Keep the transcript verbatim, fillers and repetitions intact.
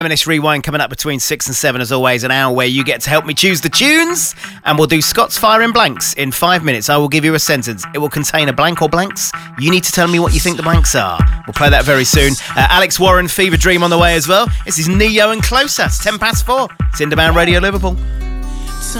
Reminisce Rewind coming up between six and seven, as always, an hour where you get to help me choose the tunes, and we'll do Scott's Fire in Blanks in five minutes. I will give you a sentence. It will contain a blank or blanks. You need to tell me what you think the blanks are. We'll play that very soon. Uh, Alex Warren, Fever Dream on the way as well. This is Neo and Closer. It's ten past four. It's Indie Man Radio Liverpool.